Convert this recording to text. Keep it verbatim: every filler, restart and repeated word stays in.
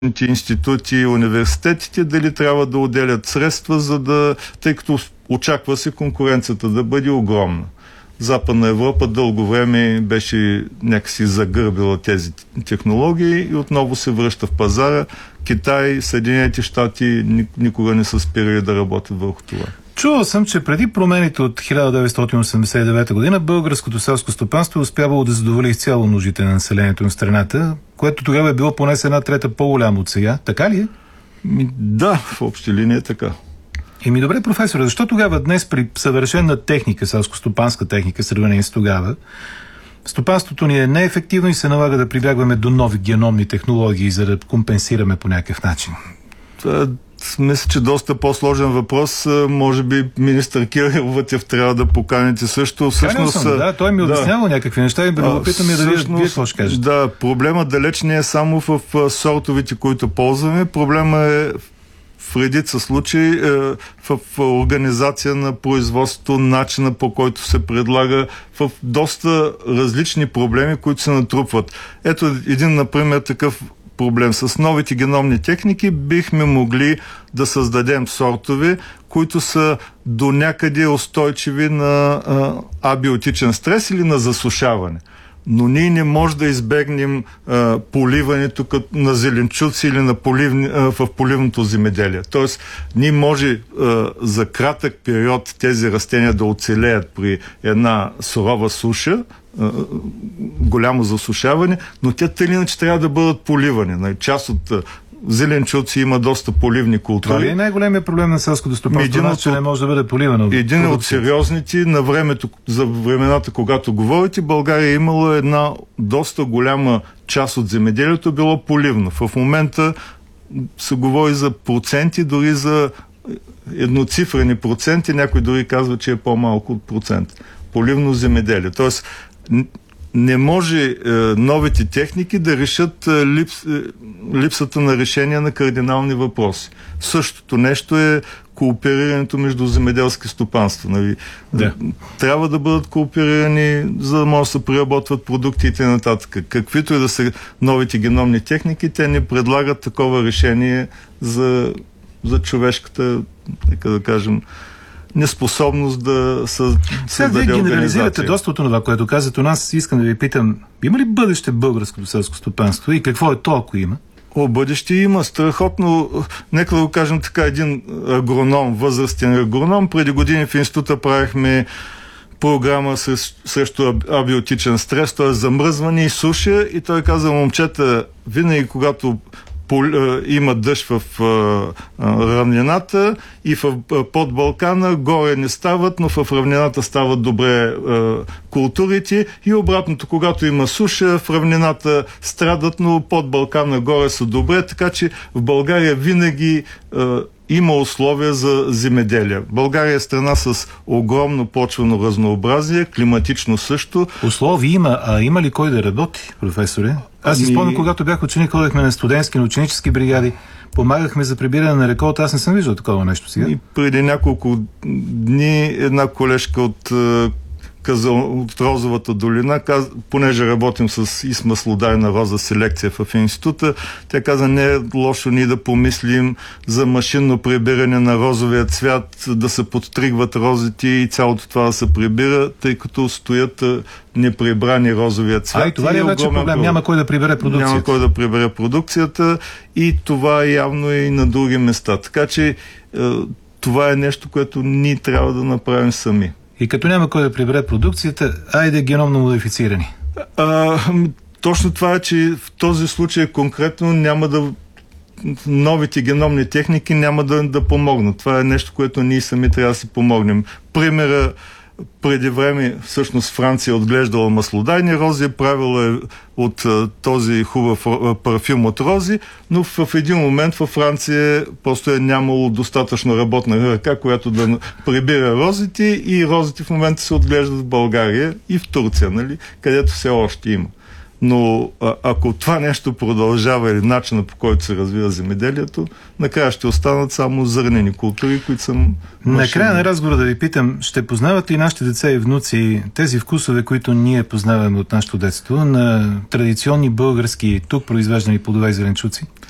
институти и университетите дали трябва да отделят средства, за да, тъй като очаква се конкуренцията да бъде огромна. Западна Европа дълго време беше някакси загърбила тези технологии и отново се връща в пазара. Китай, Съединените щати никога не са спирали да работят върху това. Чувал съм, че преди промените от хиляда деветстотин осемдесет и девета година българското селско стопанство е успявало да задоволи изцяло нуждите на населението на страната, което тогава е било поне с една трета по-голямо от сега. Така ли е? Да, в общи линии е така. Еми добре, професоре, защо тогава днес при съвършена техника, селско-стопанска техника, сравнение с тогава, стопанството ни е неефективно и се налага да прибягваме до нови геномни технологии, за да компенсираме по някакъв начин? Това, мисля, че доста по-сложен въпрос. Може би министър Кирил Вътев трябва да поканите също. Всъщност, съм, да, той ми обяснява да, някакви неща и любопитам ми да вие какво ще кажете. Да, проблема далеч не е само в сортовете, които ползваме. Проблема е в редица случаи в организация на производството, начина по който се предлага, в доста различни проблеми, които се натрупват. Ето един, например, такъв проблем. С новите геномни техники бихме могли да създадем сортове, които са до някъде устойчиви на абиотичен стрес или на засушаване. Но ние не можем да избегнем а, поливането като на зеленчуци или на поливни, а, в поливното земеделие. Тоест, ние може а, за кратък период тези растения да оцелеят при една сурова суша, а, голямо засушаване, но те тъй иначе трябва да бъдат поливани. Част от а, зеленчуци има доста поливни култури. Това ли е най-големият проблем на селското стопанство, от... че не може да бъде поливано? Един от сериозните на времето, за времената, когато говорите, България е имала една доста голяма част от земеделието било поливно. В момента се говори за проценти, дори за едноцифрени проценти, някой дори казва, че е по-малко от процент. Поливно земеделие. Тоест, не може е, новите техники да решат е, липс, е, липсата на решение на кардинални въпроси. Същото нещо е кооперирането между земеделски стопанства. Нали? Да. Трябва да бъдат кооперирани, за да може да се преработват продукти и т.н. Каквито и да са новите геномни техники, те не предлагат такова решение за, за човешката, нека да кажем, неспособност да създаде организация. Сега вие генерализирате доста от това, което казвате у нас. Искам да ви питам, има ли бъдеще българското селско стопанство и какво е то, ако има? О, бъдеще има. Страхотно. Нека да го кажем така, един агроном, възрастен агроном, преди години в института правихме програма срещу абиотичен стрес, т.е. замръзване и суша, и той каза: момчета, винаги когато има дъжд в а, а, равнината и в, а, под Балкана, горе не стават, но в равнината стават добре а, културите, и обратното, когато има суша, в равнината страдат, но под Балкана горе са добре, така че в България винаги а, има условия за земеделие. България е страна с огромно почвено разнообразие, климатично също. Условия има, а има ли кой да работи, професоре? Аз си спомням, когато бях ученик, ходехме на студентски, на ученически бригади, помагахме за прибиране на реколта. Аз не съм виждал такова нещо сега. И преди няколко дни една колежка от от Розовата долина, каз... понеже работим с и с маслодайна роза селекция в института, тя каза: не е лошо ние да помислим за машинно прибиране на розовия цвят, да се подстригват розите и цялото това да се прибира, тъй като стоят неприбрани розовия цвят. А и това ли е вече проблем? проблем? Няма кой да прибере продукцията. Няма кой да прибере продукцията, и това е явно и на други места. Така че това е нещо, което ние трябва да направим сами. И като няма кой да прибере продукцията, айде геномно модифицирани. А, точно това е, че в този случай конкретно няма да новите геномни техники няма да, да помогнат. Това е нещо, което ние сами трябва да си помогнем. Примера: преди време всъщност Франция отглеждала маслодайни рози, правила е от този хубав парфюм от рози, но в, в един момент във Франция просто е нямало достатъчно работна ръка, която да прибира розите, и розите в момента се отглеждат в България и в Турция, нали, където все още има. Но а, ако това нещо продължава, или начина, по който се развива земеделието, накрая ще останат само зърнени култури, които са... Накрая на разговора да ви питам, ще познават ли нашите деца и внуци тези вкусове, които ние познаваме от нашето детство, на традиционни български тук произвеждани плодове и зеленчуци?